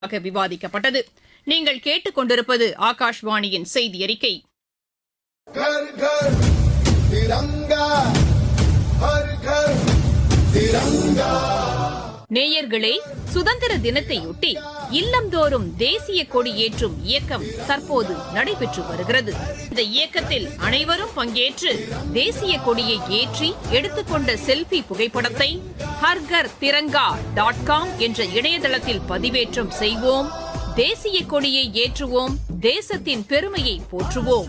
விவாதிக்கப்பட்டது. நீங்கள் கேட்டுக்கொண்டிருப்பது ஆகாஷ்வாணியின் செய்தி அறிக்கை. घर घर तिरंगा, हर घर तिरंगा. நேயர்களே, சுதந்திர தினத்தையொட்டி இல்லந்தோறும் தேசிய கொடி ஏற்றும் இயக்கம் தற்போது நடைபெற்று வருகிறது. இந்த இயக்கத்தில் அனைவரும் பங்கேற்று தேசிய கொடியை ஏற்றி எடுத்துக்கொண்ட செல்ஃபி புகைப்படத்தை harghar.tiranga.com என்ற இணையதளத்தில் பதிவேற்றம் செய்வோம். தேசிய கொடியை ஏற்றுவோம். தேசத்தின் பெருமையை போற்றுவோம்.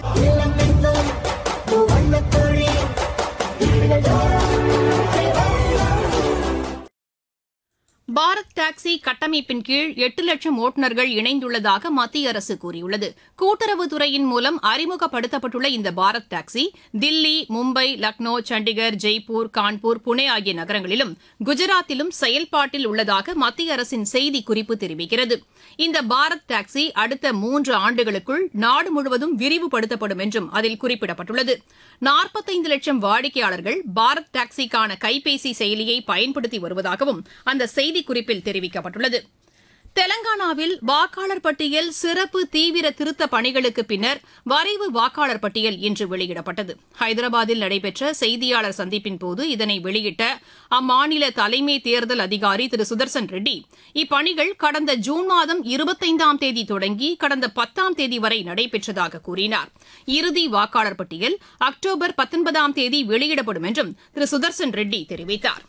பாரத் டாக்ஸி கட்டமைப்பின் கீழ் 8 லட்சம் ஓட்டுநர்கள் இணைந்துள்ளதாக மத்திய அரசு கூறியுள்ளது. கூட்டுறவுத்துறையின் மூலம் அறிமுகப்படுத்தப்பட்டுள்ள இந்த பாரத் டாக்ஸி தில்லி, மும்பை, லக்னோ, சண்டிகர், ஜெய்ப்பூர், கான்பூர், புனே ஆகிய நகரங்களிலும் குஜராத்திலும் செயல்பாட்டில் உள்ளதாக மத்திய அரசின் செய்திக்குறிப்பு தெரிவிக்கிறது. இந்த பாரத் டாக்ஸி அடுத்த 3 ஆண்டுகளுக்குள் நாடு முழுவதும் விரிவுபடுத்தப்படும் என்றும் அதில் குறிப்பிடப்பட்டுள்ளது. 45 லட்சம் வாடிக்கையாளர்கள் பாரத் டாக்ஸிக்கான கைபேசி செயலியை பயன்படுத்தி வருவதாகவும் அந்த செய்திக்குறிப்பில் தெரிவிக்கப்பட்டுள்ளது. தெலங்கானாவில் வாக்காளர் பட்டியல் சிறப்பு தீவிர திருத்த பணிகளுக்கு பின்னர் வரைவு வாக்காளர் பட்டியல் இன்று வெளியிடப்பட்டது. ஹைதராபாத்தில் நடைபெற்ற செய்தியாளர் சந்திப்பின்போது இதனை வெளியிட்ட அம்மாநில தலைமை தேர்தல் அதிகாரி திரு சுதர்சன் ரெட்டி, இப்பணிகள் கடந்த ஜூன் மாதம் 25ஆம் தேதி தொடங்கி கடந்த 10ஆம் தேதி வரை நடைபெற்றதாக கூறினார். இறுதி வாக்காளர் பட்டியல் அக்டோபர் 19ஆம் தேதி வெளியிடப்படும் என்றும் திரு சுதர்சன் ரெட்டி தெரிவித்தார்.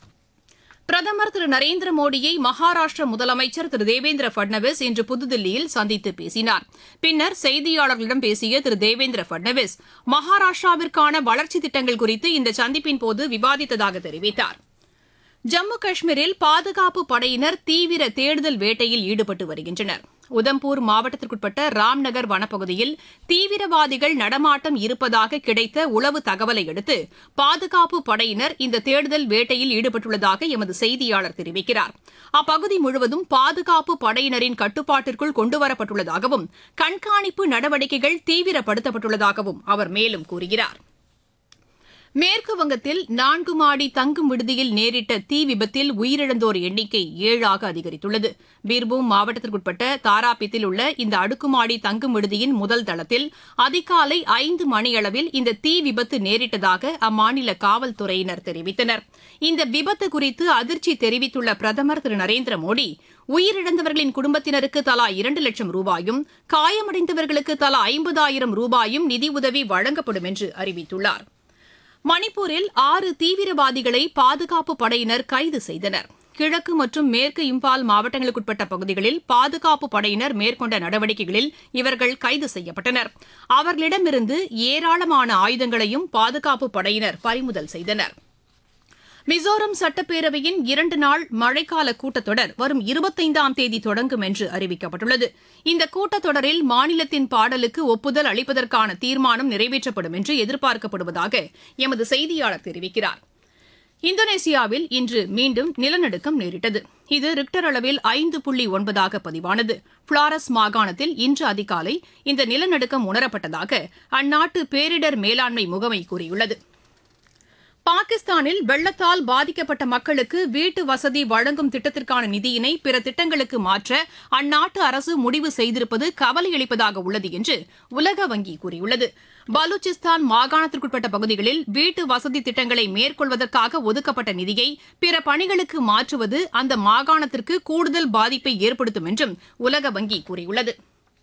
பிரதமர் திரு நரேந்திர மோடியை மகாராஷ்டிர முதலமைச்சர் திரு தேவேந்திர பட்னவிஸ் இன்று புதுதில்லியில் சந்தித்து பேசினார். பின்னர் செய்தியாளர்களிடம் பேசிய திரு தேவேந்திர பட்னவிஸ் மகாராஷ்டிராவிற்கான வளர்ச்சித் திட்டங்கள் குறித்து இந்த சந்திப்பின்போது விவாதித்ததாக தெரிவித்தார். ஜம்மு காஷ்மீரில் பாதுகாப்பு படையினர் தீவிர தேடுதல் வேட்டையில் ஈடுபட்டு வருகின்றனர். உதம்பூர் மாவட்டத்திற்குட்பட்ட ராம்நகர் வனப்பகுதியில் தீவிரவாதிகள் நடமாட்டம் இருப்பதாக கிடைத்த உளவு தகவலை அடுத்து பாதுகாப்பு படையினர் இந்த தேடுதல் வேட்டையில் ஈடுபட்டுள்ளதாக எமது செய்தியாளர் தெரிவிக்கிறார். அப்பகுதி முழுவதும் பாதுகாப்பு படையினரின் கட்டுப்பாட்டிற்குள் கொண்டுவரப்பட்டுள்ளதாகவும் கண்காணிப்பு நடவடிக்கைகள் தீவிரப்படுத்தப்பட்டுள்ளதாகவும் அவர் மேலும் கூறுகிறார். மேற்குவங்கத்தில் 4 மாடி தங்கும் விடுதியில் நேரிட்ட தீ விபத்தில் உயிரிழந்தோர் எண்ணிக்கை 7ஆக அதிகரித்துள்ளது. பீர்பூம் மாவட்டத்திற்குட்பட்ட தாராபித்தில் உள்ள இந்த அடுக்குமாடி தங்கும் விடுதியின் முதல் தளத்தில் அதிகாலை 5 மணியளவில் இந்த தீ விபத்து நேரிட்டதாக அம்மாநில காவல்துறையினர் தெரிவித்தனர். இந்த விபத்து குறித்து அதிர்ச்சி தெரிவித்துள்ள பிரதமர் திரு நரேந்திர மோடி, உயிரிழந்தவர்களின் குடும்பத்தினருக்கு தலா 2 லட்சம் ரூபாயும், காயமடைந்தவர்களுக்கு தலா 50,000 ரூபாயும் நிதியுதவி வழங்கப்படும் என்று அறிவித்துள்ளார். மணிப்பூரில் 6 தீவிரவாதிகளை பாதுகாப்பு படையினர் கைது செய்தனர். கிழக்கு மற்றும் மேற்கு இம்பால் மாவட்டங்களுக்குட்பட்ட பகுதிகளில் பாதுகாப்பு படையினர் மேற்கொண்ட நடவடிக்கைகளில் இவர்கள் கைது செய்யப்பட்டனர். அவர்களிடமிருந்து ஏராளமான ஆயுதங்களையும் பாதுகாப்பு படையினர் பறிமுதல் செய்தனர். மிசோரம் சட்டப்பேரவையின் 2 நாள் மழைக்கால கூட்டத்தொடர் வரும் 25ஆம் தேதி தொடங்கும் என்று அறிவிக்கப்பட்டுள்ளது. இந்த கூட்டத்தொடரில் மாநிலத்தின் பாடலுக்கு ஒப்புதல் அளிப்பதற்கான தீர்மானம் நிறைவேற்றப்படும் என்று எதிர்பார்க்கப்படுவதாக எமது செய்தியாளர் தெரிவிக்கிறார். இந்தோனேசியாவில் இன்று மீண்டும் நிலநடுக்கம் நேரிட்டது. இது ரிக்டர் அளவில் 5.9 பதிவானது. பிளாரஸ் மாகாணத்தில் இன்று அதிகாலை இந்த நிலநடுக்கம் உணரப்பட்டதாக அந்நாட்டு பேரிடர் மேலாண்மை முகமை கூறியுள்ளது. பாகிஸ்தானில் வெள்ளத்தால் பாதிக்கப்பட்ட மக்களுக்கு வீட்டு வசதி வழங்கும் திட்டத்திற்கான நிதியினை பிற திட்டங்களுக்கு மாற்ற அந்நாட்டு அரசு முடிவு செய்திருப்பது கவலையளிப்பதாக உள்ளது என்று உலக வங்கி கூறியுள்ளது. பலூச்சிஸ்தான் மாகாணத்திற்குட்பட்ட பகுதிகளில் வீட்டு வசதி திட்டங்களை மேற்கொள்வதற்காக ஒதுக்கப்பட்ட நிதியை பிற பணிகளுக்கு மாற்றுவது அந்த மாகாணத்திற்கு கூடுதல் பாதிப்பை ஏற்படுத்தும் என்றும் உலக வங்கி கூறியுள்ளது.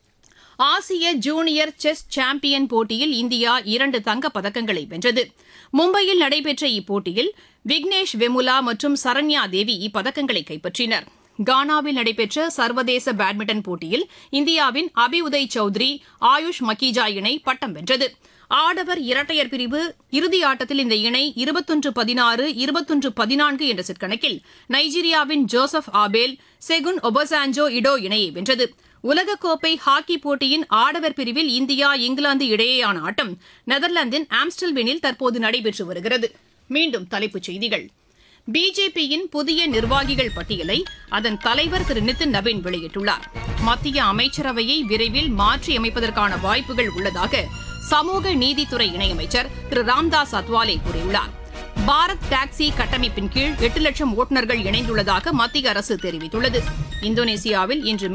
ஆசிய ஜூனியர் செஸ் சாம்பியன் போட்டியில் இந்தியா 2 தங்கப் பதக்கங்களை வென்றது. மும்பையில் நடைபெற்ற இப்போட்டியில் விக்னேஷ் வெமுலா மற்றும் சரண்யா தேவி இப்பதக்கங்களை கைப்பற்றினர். கானாவில் நடைபெற்ற சர்வதேச பேட்மிண்டன் போட்டியில் இந்தியாவின் அபிஉதய் சௌத்ரி, ஆயுஷ் மக்கீஜா இணை பட்டம் வென்றது. ஆடவர் இரட்டையர் பிரிவு இறுதி ஆட்டத்தில் இந்த இணை 21-16, 21-14 என்ற செட் கணக்கில் நைஜீரியாவின் ஜோசப் ஆபேல், செகுன் ஒபசான்ஜோ இடோ இணையை வென்றது. உலகக்கோப்பை ஹாக்கி போட்டியின் ஆடவர் பிரிவில் இந்தியா இங்கிலாந்து இடையேயான ஆட்டம் நெதர்லாந்தின் ஆம்ஸ்டல்வேனில் தற்போது நடைபெற்று வருகிறது. மீண்டும் தலைப்புச் செய்திகள். பிஜேபியின் புதிய நிர்வாகிகள் பட்டியலை அதன் தலைவர் திரு நிதின் நவீன் வெளியிட்டுள்ளார். மத்திய அமைச்சரவையை விரைவில் மாற்றியமைப்பதற்கான வாய்ப்புகள் உள்ளதாக சமூக நீதித்துறை இணையமைச்சர் திரு ராம்தாஸ் அத்வாலே கூறியுள்ளார். பாரத் டாக்ஸி கட்டமைப்பின் கீழ் 8 லட்சம் ஓட்டுநர்கள் இணைந்துள்ளதாக மத்திய அரசு தெரிவித்துள்ளது. இந்தோனேசியாவில் இன்று